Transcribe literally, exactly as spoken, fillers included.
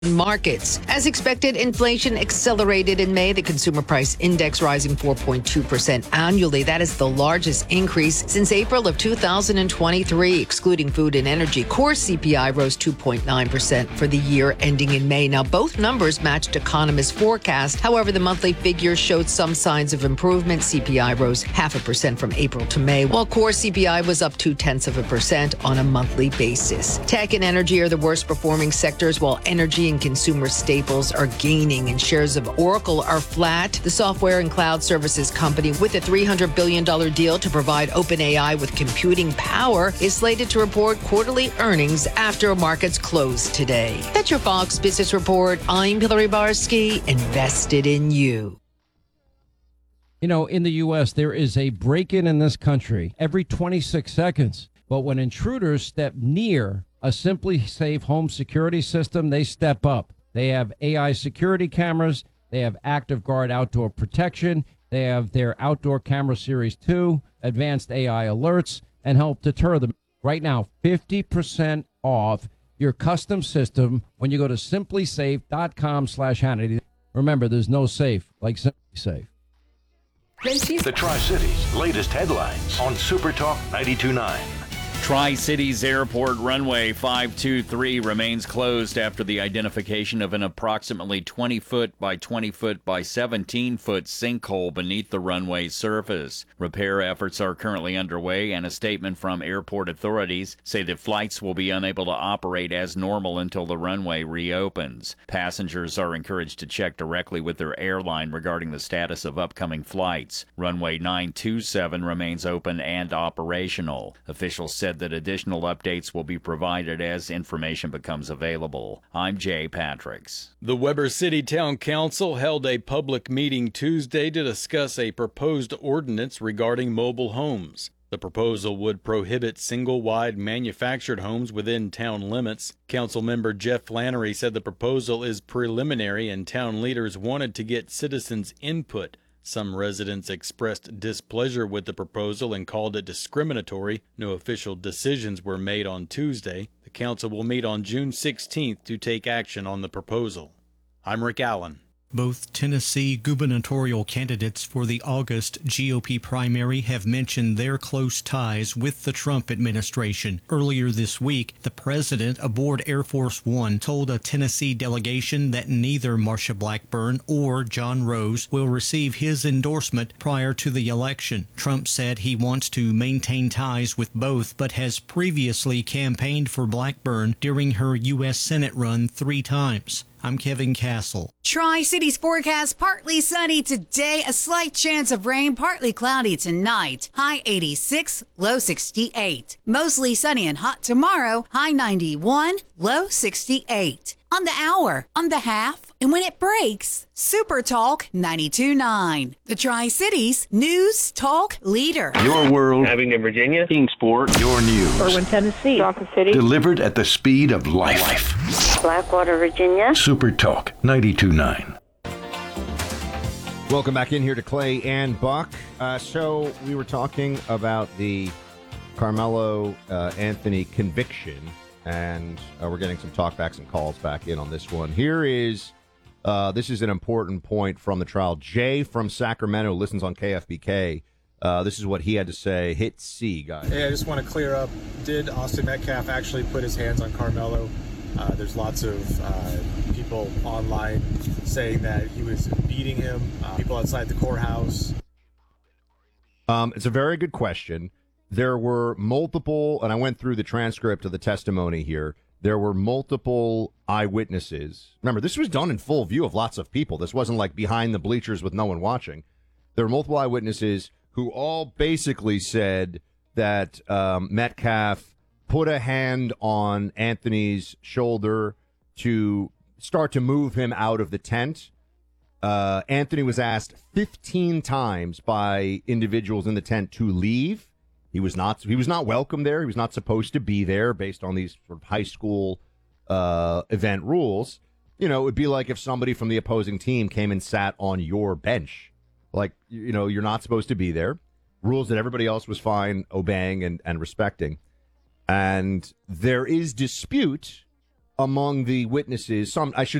Markets. As expected, inflation accelerated in May, the consumer price index rising four point two percent annually. That is the largest increase since April of two thousand twenty-three, excluding food and energy. Core C P I rose two point nine percent for the year ending in May. Now, both numbers matched economists' forecast. However, the monthly figures showed some signs of improvement. C P I rose half a percent from April to May, while core C P I was up two tenths of a percent on a monthly basis. Tech and energy are the worst performing sectors, while energy and consumer staples are gaining, and shares of Oracle are flat. The software and cloud services company, with a three hundred billion dollars deal to provide OpenAI with computing power, is slated to report quarterly earnings after markets close today. That's your Fox Business Report. I'm Hillary Barsky, invested in you. You know, in the U S, there is a break-in in this country every twenty-six seconds. But when intruders step near a Simply Safe home security system, they step up. They have A I security cameras. They have Active Guard outdoor protection. They have their Outdoor Camera Series two, advanced A I alerts, and help deter them. Right now, fifty percent off your custom system when you go to simplysafe.com slash Hannity. Remember, there's no safe like Simply Safe. The Tri-Cities' latest headlines on Super Talk ninety-two point nine. Tri-Cities Airport runway five two three remains closed after the identification of an approximately twenty foot by twenty foot by seventeen foot sinkhole beneath the runway's surface. Repair efforts are currently underway, and a statement from airport authorities say that flights will be unable to operate as normal until the runway reopens. Passengers are encouraged to check directly with their airline regarding the status of upcoming flights. Runway nine two seven remains open and operational. Officials said that additional updates will be provided as information becomes available. I'm Jay Patricks. The Weber City Town Council held a public meeting Tuesday to discuss a proposed ordinance regarding mobile homes. The proposal would prohibit single-wide manufactured homes within town limits. Councilmember Jeff Flannery said the proposal is preliminary and town leaders wanted to get citizens' input. Some residents expressed displeasure with the proposal and called it discriminatory. No official decisions were made on Tuesday. The council will meet on June sixteenth to take action on the proposal. I'm Rick Allen. Both Tennessee gubernatorial candidates for the August G O P primary have mentioned their close ties with the Trump administration. Earlier this week, the president aboard Air Force One told a Tennessee delegation that neither Marsha Blackburn or John Rose will receive his endorsement prior to the election. Trump said he wants to maintain ties with both, but has previously campaigned for Blackburn during her U S Senate run three times. I'm Kevin Castle. Tri-Cities forecast, partly sunny today, a slight chance of rain, partly cloudy tonight. High eighty-six, low sixty-eight. Mostly sunny and hot tomorrow, high ninety-one, low sixty-eight. On the hour, on the half, and when it breaks, Super Talk ninety-two point nine. The Tri-Cities News Talk Leader. Your world. Abingdon, Virginia. Kingsport. Your news. Irwin, Tennessee. Dawson City. Delivered at the speed of life. Blackwater, Virginia. Super Talk ninety-two point nine. Welcome back in here to Clay and Buck. Uh, so we were talking about the Carmelo uh, Anthony conviction, and uh, we're getting some talkbacks and calls back in on this one. Here is, uh, this is an important point from the trial. Jay from Sacramento listens on K F B K. Uh, this is what he had to say. Hit C, guys. Hey, I just want to clear up. Did Austin Metcalf actually put his hands on Carmelo? Uh, there's lots of uh, people online saying that he was beating him, uh, people outside the courthouse. Um, it's a very good question. There were multiple, and I went through the transcript of the testimony here. There were multiple eyewitnesses. Remember, this was done in full view of lots of people. This wasn't like behind the bleachers with no one watching. There were multiple eyewitnesses who all basically said that um, Metcalf put a hand on Anthony's shoulder to start to move him out of the tent. Uh, Anthony was asked fifteen times by individuals in the tent to leave. He was not. He was not welcome there. He was not supposed to be there based on these sort of high school uh, event rules. You know, it would be like if somebody from the opposing team came and sat on your bench. Like, you know, you're not supposed to be there. Rules that everybody else was fine obeying and, and respecting. And there is dispute among the witnesses, some I should